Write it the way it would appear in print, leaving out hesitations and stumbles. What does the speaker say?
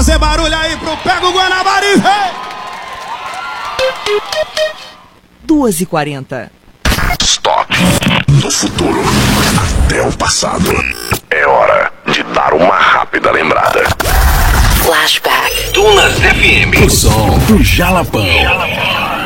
fazer barulho aí pro Pega o Guanabara, vem! 2h40. Stop. Do futuro até o passado. É hora de dar uma rápida lembrada. Flashback. Dunas FM. O som do Jalapão.